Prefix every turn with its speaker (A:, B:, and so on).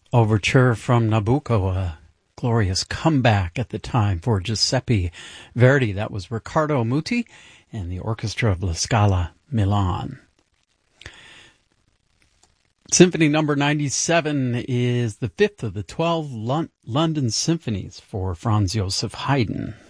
A: Overture from Nabucco, a glorious comeback at the time for Giuseppe Verdi. That was Riccardo Muti and the Orchestra of La Scala, Milan. Symphony number 97 is the fifth of the 12 London symphonies for Franz Joseph Haydn.